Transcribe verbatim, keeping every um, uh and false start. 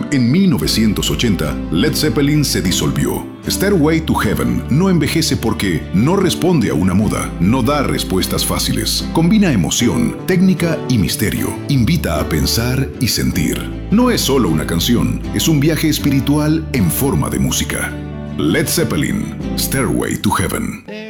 En mil novecientos ochenta, Led Zeppelin se disolvió. Stairway to Heaven no envejece porque no responde a una moda, no da respuestas fáciles, combina emoción, técnica y misterio, invita a pensar y sentir. No es solo una canción, es un viaje espiritual en forma de música. Led Zeppelin, Stairway to Heaven.